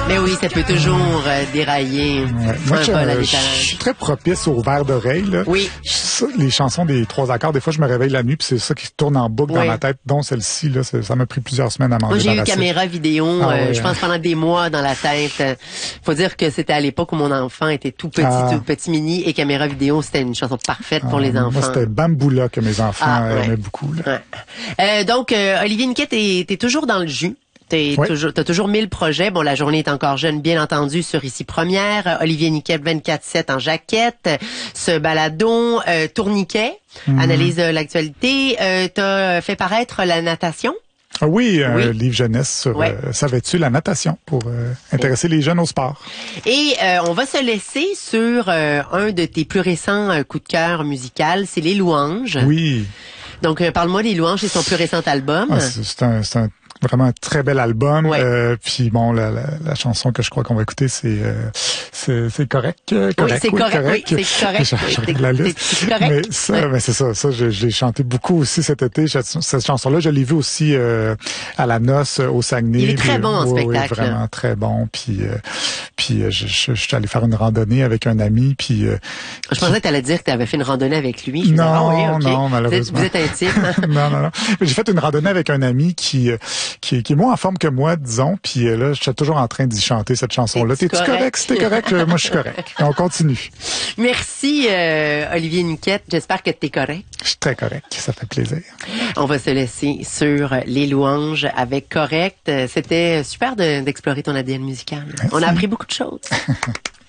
Mais oui, ça peut toujours dérailler. Ouais. Moi, je suis très propice aux vers d'oreille. Là. Oui. Les chansons des 3 accords, des fois, je me réveille la nuit puis c'est ça qui tourne en boucle dans ma tête, dont celle-ci. Là, ça m'a pris plusieurs semaines à m'en débarrasser. Moi, j'ai eu caméra vidéo, je pense, pendant des mois dans la tête. Faut dire que c'était à l'époque où mon enfant était tout petit mini, et caméra vidéo, c'était une chanson parfaite pour les enfants. Moi, c'était Bamboula que mes enfants aimaient beaucoup. Là. Ouais. Donc, Olivier Niquet, t'es toujours dans le jus. T'as toujours 1000 projets. Bon, la journée est encore jeune, bien entendu, sur Ici Première. Olivier Niquet, 24/7 en jaquette. Ce balado, Tourniquet, analyse de l'actualité. T'as fait paraître la natation. Ah oui, un livre jeunesse sur savais-tu la natation pour intéresser les jeunes au sport. Et on va se laisser sur un de tes plus récents coups de cœur musical, c'est Les Louanges. Oui. Donc parle-moi des Louanges et son plus récent album. C'est un vraiment un très bel album. Puis bon, la chanson que je crois qu'on va écouter, c'est correct. C'est correct. La liste. C'est correct. Mais c'est ça. Ça, je l'ai chanté beaucoup aussi cet été. Cette chanson-là, je l'ai vue aussi à la noce au Saguenay. Il est très bon en spectacle. Oui, vraiment très bon. Puis je suis allé faire une randonnée avec un ami. Puis je pensais que tu allais dire que tu avais fait une randonnée avec lui. Non, malheureusement. Vous êtes intime. Non. J'ai fait une randonnée avec un ami qui est moins en forme que moi, disons. Puis là, je suis toujours en train d'y chanter cette chanson-là. T'es-tu correct? Si t'es correct, moi, je suis correct. On continue. Merci, Olivier Niquet. J'espère que t'es correct. Je suis très correct. Ça fait plaisir. On va se laisser sur Les Louanges avec Correct. C'était super d'explorer ton ADN musical. Merci. On a appris beaucoup de choses.